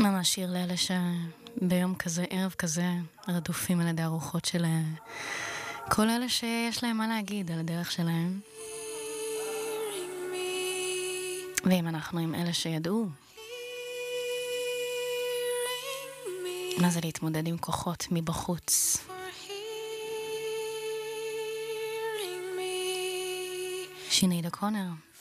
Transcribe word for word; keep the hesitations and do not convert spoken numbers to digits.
ממש שיר לאלה שביום כזה, ערב כזה, רדופים על ידי הרוחות של כל אלה שיש להם מה להגיד על הדרך שלהם. ואם אנחנו עם אלה שידעו מה זה להתמודד עם כוחות מבחוץ. שינייד אוקונר.